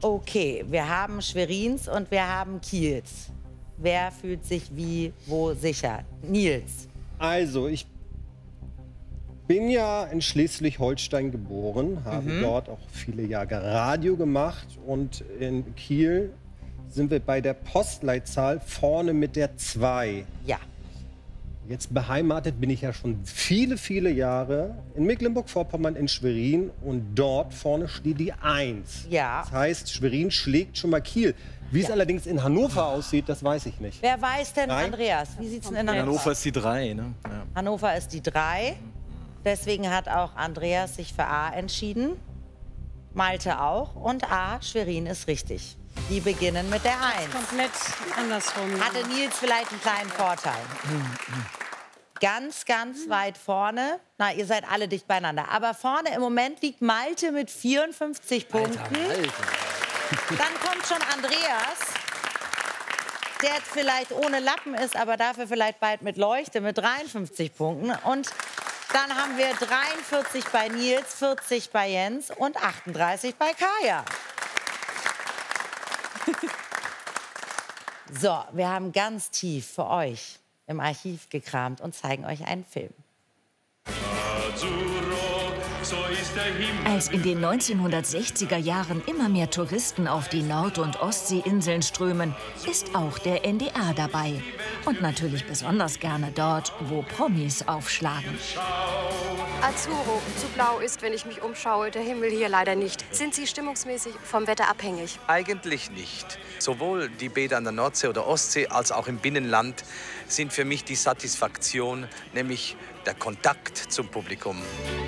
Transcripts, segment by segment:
Okay, wir haben Schwerins und wir haben Kiels. Wer fühlt sich wie, wo sicher? Nils. Also, ich bin ja in Schleswig-Holstein geboren, habe dort auch viele Jahre Radio gemacht und in Kiel sind wir bei der Postleitzahl vorne mit der 2. Ja. Jetzt beheimatet bin ich ja schon viele, viele Jahre in Mecklenburg-Vorpommern in Schwerin und dort vorne steht die 1. Ja. Das heißt, Schwerin schlägt schon mal Kiel. Wie es allerdings in Hannover aussieht, das weiß ich nicht. Wer weiß denn, 3? Andreas? Wie sieht es denn in Hannover aus? Hannover ist die 3, ne? Ja. Hannover ist die 3. Deswegen hat auch Andreas sich für A entschieden. Malte auch. Und A, Schwerin ist richtig. Die beginnen mit der 1. Komplett andersrum. Hatte Nils vielleicht einen kleinen Vorteil. Ganz, ganz weit vorne. Na, ihr seid alle dicht beieinander. Aber vorne im Moment liegt Malte mit 54 Punkten. Dann kommt schon Andreas, der jetzt vielleicht ohne Lappen ist, aber dafür vielleicht bald mit Leuchte mit 53 Punkten. Und dann haben wir 43 bei Nils, 40 bei Jens und 38 bei Kaya. So, wir haben ganz tief für euch im Archiv gekramt und zeigen euch einen Film. Als in den 1960er Jahren immer mehr Touristen auf die Nord- und Ostseeinseln strömen, ist auch der NDR dabei. Und natürlich besonders gerne dort, wo Promis aufschlagen. Azzurro, zu blau ist, wenn ich mich umschaue, der Himmel hier leider nicht. Sind Sie stimmungsmäßig vom Wetter abhängig? Eigentlich nicht. Sowohl die Bäder an der Nordsee oder Ostsee als auch im Binnenland sind für mich die Satisfaktion, nämlich der Kontakt zum Publikum.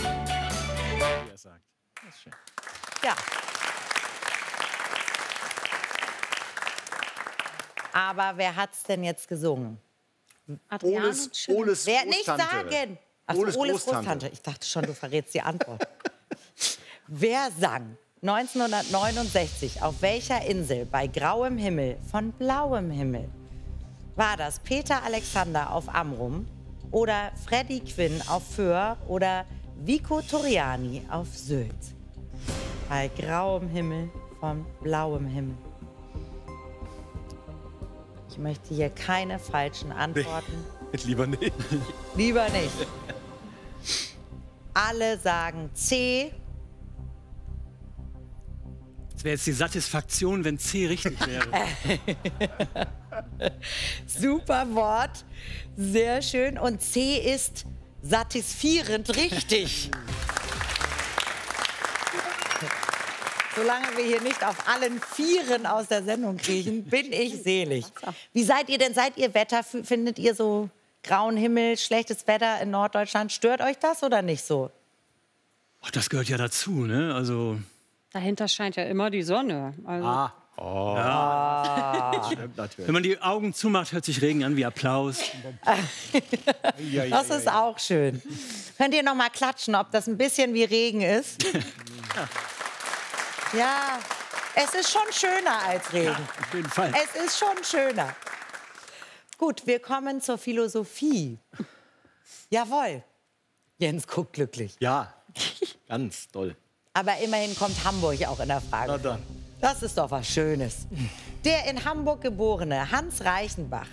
Ja. Aber wer hat's denn jetzt gesungen? Oles Wer nicht Großtante. sagen? Ach so, Oles Oles Großtante. Großtante. Ich dachte schon, du verrätst die Antwort. Wer sang 1969 auf welcher Insel bei grauem Himmel von blauem Himmel? War das Peter Alexander auf Amrum oder Freddie Quinn auf Föhr oder Vico Torriani auf Sylt? Bei grauem Himmel von blauem Himmel. Ich möchte hier keine falschen Antworten. Lieber nicht. Lieber nicht. Alle sagen C. Das wäre jetzt die Satisfaktion, wenn C richtig wäre. Super Wort. Sehr schön. Und C ist satisfierend richtig. Solange wir hier nicht auf allen Vieren aus der Sendung kriechen, bin ich selig. Wie seid ihr denn? Seid ihr Wetter? Findet ihr so grauen Himmel, schlechtes Wetter in Norddeutschland? Stört euch das oder nicht so? Oh, das gehört ja dazu, ne? Also Dahinter scheint ja immer die Sonne. Also Stimmt natürlich. wenn man die Augen zumacht, hört sich Regen an wie Applaus. Das ist auch schön. Könnt ihr noch mal klatschen, ob das ein bisschen wie Regen ist? Ja, es ist schon schöner als Regen. Auf jeden Fall. Es ist schon schöner. Gut, wir kommen zur Philosophie. Jawohl. Jens guckt glücklich. Ja, ganz toll. Aber immerhin kommt Hamburg auch in der Frage. Na dann. Das ist doch was Schönes. Der in Hamburg geborene Hans Reichenbach